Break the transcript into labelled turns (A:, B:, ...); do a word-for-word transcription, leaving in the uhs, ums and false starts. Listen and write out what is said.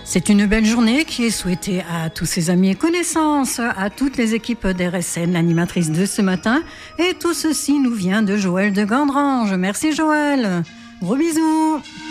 A: C'est une belle journée qui est souhaitée à tous ses amis et connaissances, à toutes les équipes d'R S N, l'animatrice de ce matin. Et tout ceci nous vient de Joël de Gandrange. Merci Joël. Gros bisous.